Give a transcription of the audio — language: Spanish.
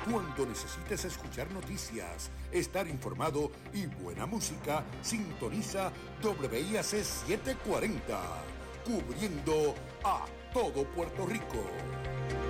Cuando necesites escuchar noticias, estar informado y buena música, sintoniza WIAC 740, cubriendo a todo Puerto Rico.